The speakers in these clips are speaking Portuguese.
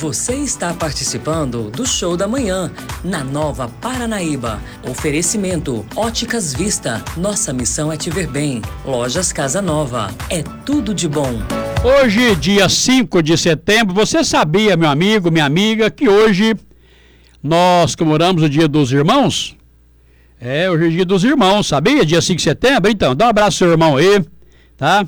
Você está participando do Show da Manhã, na Nova Paranaíba. Oferecimento Óticas Vista. Nossa missão é te ver bem. Lojas Casa Nova. É tudo de bom. Hoje, dia 5 de setembro, você sabia, meu amigo, minha amiga, que hoje nós comemoramos o Dia dos Irmãos? Hoje é o Dia dos Irmãos, sabia? Dia 5 de setembro? Então, dá um abraço ao seu irmão aí, tá?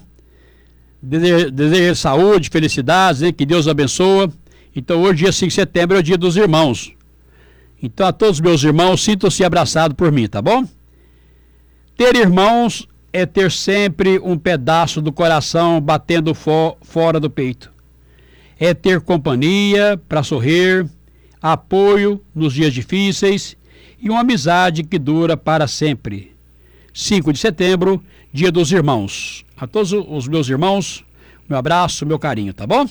Desejo saúde, felicidades, hein? Que Deus abençoe. Então, hoje, dia 5 de setembro, é o Dia dos Irmãos. Então, a todos os meus irmãos, sintam-se abraçados por mim, tá bom? Ter irmãos é ter sempre um pedaço do coração batendo fora do peito. É ter companhia para sorrir, apoio nos dias difíceis e uma amizade que dura para sempre. 5 de setembro, Dia dos Irmãos. A todos os meus irmãos, meu abraço, meu carinho, tá bom?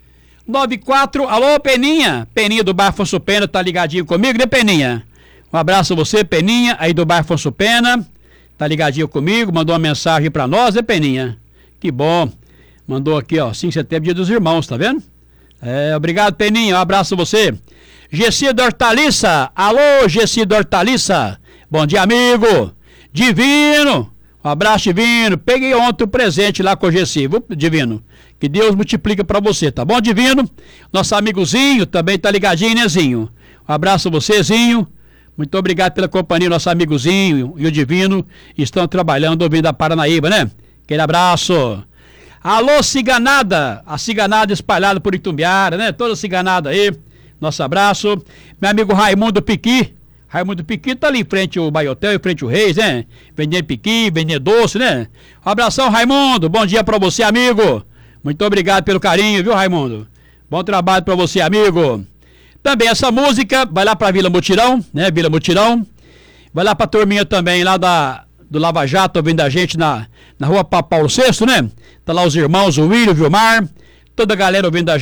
94, alô Peninha, Peninha do bairro Afonso Pena, tá ligadinho comigo, né Peninha? Um abraço a você, Peninha, aí do bairro Afonso Pena, tá ligadinho comigo, mandou uma mensagem pra nós, né Peninha? Que bom, mandou aqui ó, 5 de setembro, Dia dos Irmãos, tá vendo? Obrigado Peninha, um abraço a você. Gessi da Hortaliça, alô Gessi da Hortaliça, bom dia amigo, Divino, um abraço Divino, peguei ontem o presente lá com o Gessi, viu Divino? Que Deus multiplica pra você, tá bom, Divino? Nosso amigo Zinho também tá ligadinho, né, Zinho? Um abraço a você, Zinho. Muito obrigado pela companhia, nosso amigo Zinho e o Divino estão trabalhando ouvindo a Paranaíba, né? Aquele abraço. Alô, ciganada! A ciganada espalhada por Itumbiara, né? Toda ciganada aí. Nosso abraço. Meu amigo Raimundo Piqui. Raimundo Piqui tá ali em frente ao Baiotel, em frente ao Reis, né? Vendendo piqui, vendendo doce, né? Um abração, Raimundo. Bom dia pra você, amigo. Muito obrigado pelo carinho, viu, Raimundo? Bom trabalho pra você, amigo. Também essa música vai lá pra Vila Mutirão, né? Vila Mutirão. Vai lá pra turminha também lá do Lava Jato, ouvindo a gente na rua Paulo VI, né? Tá lá os irmãos, o William, o Vilmar. Toda a galera ouvindo a gente.